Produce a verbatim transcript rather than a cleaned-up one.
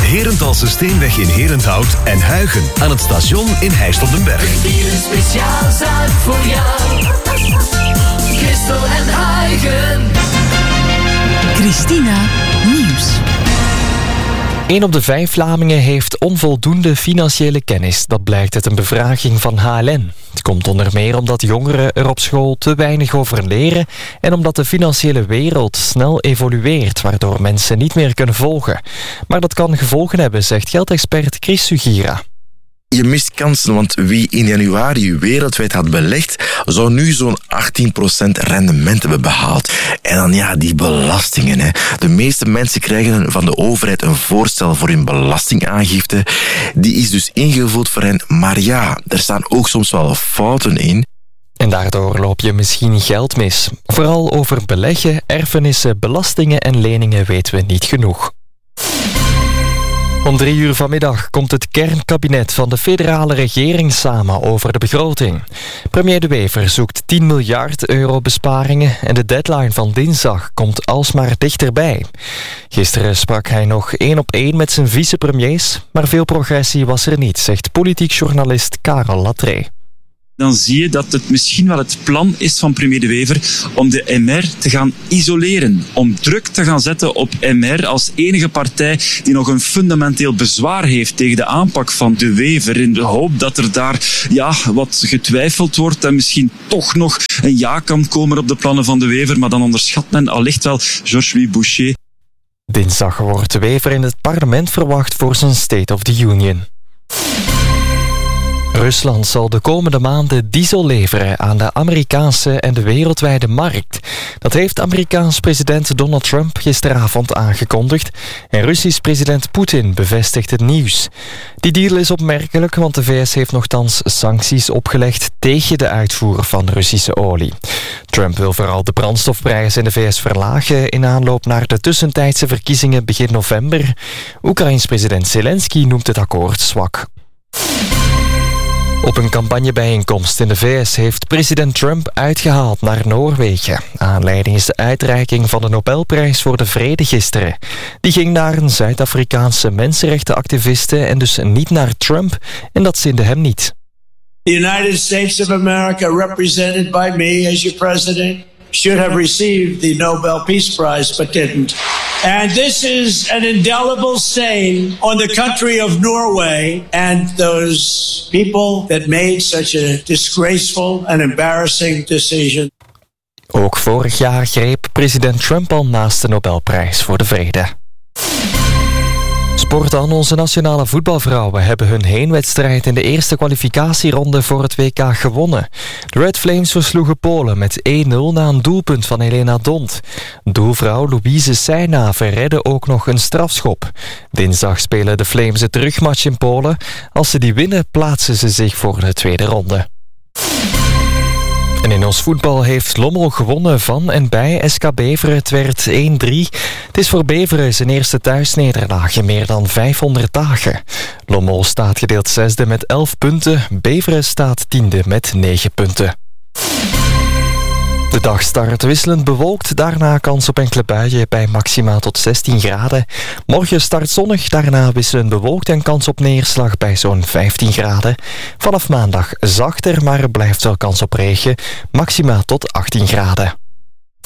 Herenthalse Steenweg in Herenthout en Huigen aan het station in Heist op den Berg. Hier een speciaal zaak voor jou. Christel en Huigen. Christina Nieuws. Een op de vijf Vlamingen heeft onvoldoende financiële kennis. Dat blijkt uit een bevraging van H L N. Het komt onder meer omdat jongeren er op school te weinig over leren en omdat de financiële wereld snel evolueert, waardoor mensen niet meer kunnen volgen. Maar dat kan gevolgen hebben, zegt geldexpert Chris Sugira. Je mist kansen, want wie in januari wereldwijd had belegd, zou nu zo'n achttien procent rendement hebben behaald. En dan ja, die belastingen. Hè. De meeste mensen krijgen van de overheid een voorstel voor hun belastingaangifte. Die is dus ingevuld voor hen, maar ja, er staan ook soms wel fouten in. En daardoor loop je misschien geld mis. Vooral over beleggen, erfenissen, belastingen en leningen weten we niet genoeg. Om drie uur vanmiddag komt het kernkabinet van de federale regering samen over de begroting. Premier De Wever zoekt tien miljard euro besparingen en de deadline van dinsdag komt alsmaar dichterbij. Gisteren sprak hij nog één op één met zijn vicepremiers, maar veel progressie was er niet, zegt politiek journalist Karel Latré. Dan zie je dat het misschien wel het plan is van premier De Wever om de M R te gaan isoleren. Om druk te gaan zetten op M R als enige partij die nog een fundamenteel bezwaar heeft tegen de aanpak van De Wever. In de hoop dat er daar ja, wat getwijfeld wordt en misschien toch nog een ja kan komen op de plannen van De Wever. Maar dan onderschat men allicht wel Georges-Louis Boucher. Dinsdag wordt De Wever in het parlement verwacht voor zijn State of the Union. Rusland zal de komende maanden diesel leveren aan de Amerikaanse en de wereldwijde markt. Dat heeft Amerikaans president Donald Trump gisteravond aangekondigd en Russisch president Poetin bevestigt het nieuws. Die deal is opmerkelijk, want de V S heeft nochtans sancties opgelegd tegen de uitvoer van Russische olie. Trump wil vooral de brandstofprijzen in de V S verlagen in aanloop naar de tussentijdse verkiezingen begin november. Oekraïns president Zelensky noemt het akkoord zwak. Op een campagnebijeenkomst in de V S heeft president Trump uitgehaald naar Noorwegen. Aanleiding is de uitreiking van de Nobelprijs voor de Vrede gisteren. Die ging naar een Zuid-Afrikaanse mensenrechtenactiviste en dus niet naar Trump, en dat zinde hem niet. The United States of America, represented by me as your president, should have received the Nobel Peace Prize, but didn't. And this is an indelible stain on the country of Norway and those people that made such a disgraceful and embarrassing decision. Ook vorig jaar greep president Trump al naast de Nobelprijs voor de Vrede. Sport dan. Onze nationale voetbalvrouwen hebben hun heenwedstrijd in de eerste kwalificatieronde voor het W K gewonnen. De Red Flames versloegen Polen met één nul na een doelpunt van Helena Dont. Doelvrouw Louise Seynave redde ook nog een strafschop. Dinsdag spelen de Flames de terugmatch in Polen. Als ze die winnen, plaatsen ze zich voor de tweede ronde. En in ons voetbal heeft Lommel gewonnen van en bij S K Beveren. Het werd één drie. Het is voor Beveren zijn eerste thuisnederlaag in meer dan vijfhonderd dagen. Lommel staat gedeeld zesde met elf punten. Beveren staat tiende met negen punten. De dag start wisselend bewolkt, daarna kans op enkele buien bij maxima tot zestien graden. Morgen start zonnig, daarna wisselend bewolkt en kans op neerslag bij zo'n vijftien graden. Vanaf maandag zachter, maar er blijft wel kans op regen, maxima tot achttien graden.